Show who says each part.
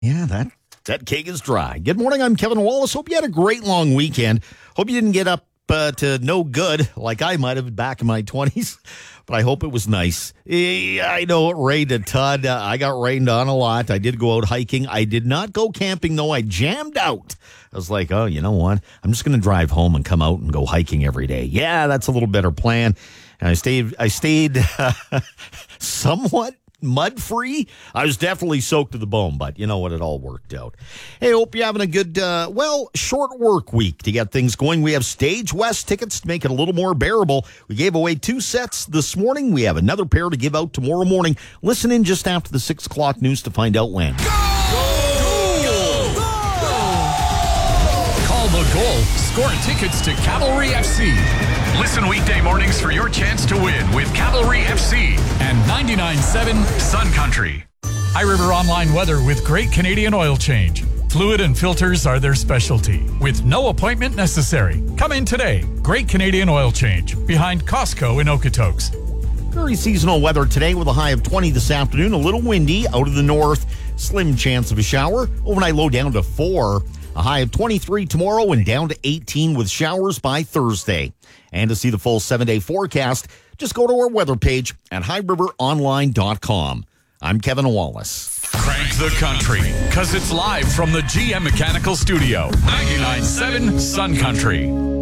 Speaker 1: Yeah, that cake is dry. Good morning, I'm Kevin Wallace. Hope you had a great long weekend. Hope you didn't get up to no good like I might have back in my 20s, but I hope it was nice. I know it rained a ton. I got rained on a lot. I did go out hiking. I did not go camping, though. I jammed out. I was like, oh, you know what? I'm just going to drive home and come out and go hiking every day. Yeah, that's a little better plan. And I stayed somewhat mud-free. I was definitely soaked to the bone, but you know what? It all worked out. Hey, hope you're having a good, short work week to get things going. We have Stage West tickets to make it a little more bearable. We gave away 2 sets this morning. We have another pair to give out tomorrow morning. Listen in just after the 6 o'clock news to find out when.
Speaker 2: Call the goal. Score tickets to Cavalry FC. Listen weekday mornings for your chance to win with Cavalry FC and 99.7 Sun Country. High River Online Weather with Great Canadian Oil Change. Fluid and filters are their specialty, with no appointment necessary. Come in today. Great Canadian Oil Change, behind Costco in Okotoks.
Speaker 1: Very seasonal weather today with a high of 20 this afternoon. A little windy out of the north. Slim chance of a shower. Overnight low down to 4. A high of 23 tomorrow and down to 18 with showers by Thursday. And to see the full 7-day forecast, just go to our weather page at highriveronline.com. I'm Kevin Wallace.
Speaker 2: Crank the country, because it's live from the GM Mechanical Studio. 99.7 Sun Country.